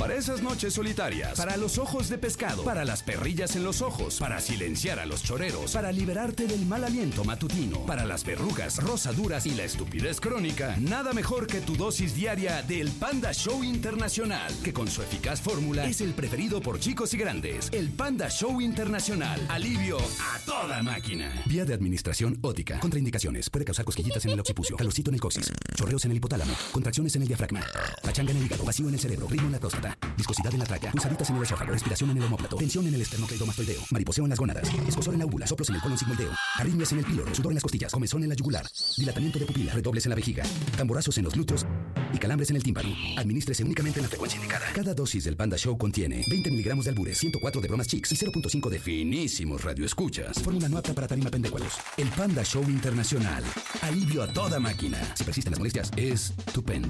Para esas noches solitarias, para los ojos de pescado, para las perrillas en los ojos, para silenciar a los choreros, para liberarte del mal aliento matutino, para las verrugas, rosaduras y la estupidez crónica, nada mejor que tu dosis diaria del Panda Show Internacional, que con su eficaz fórmula es el preferido por chicos y grandes. El Panda Show Internacional. Alivio a toda máquina. Vía de administración ótica. Contraindicaciones. Puede causar cosquillitas en el occipucio, calorcito en el coxis, chorreos en el hipotálamo, contracciones en el diafragma, pachanga en el hígado, vacío en el cerebro, ritmo en la próstata, viscosidad en la tráquea, pulsaditas en el esófago, respiración en el omóplato, tensión en el esternocleidomastoideo, mariposeo en las gónadas, escozor en la úvula, soplos en el colon sigmoideo, arritmias en el píloro, sudor en las costillas, comezón en la yugular, dilatamiento de pupila, redobles en la vejiga, tamborazos en los glúteos y calambres en el tímpano. Administrese únicamente en la frecuencia indicada. Cada dosis del Panda Show contiene 20 miligramos de albures, 104 de bromas chicks y 0.5 de finísimos radioescuchas. Fórmula no apta para tarima pendécualos. El Panda Show Internacional. Alivio a toda máquina. Si persisten las molestias, es estupendo.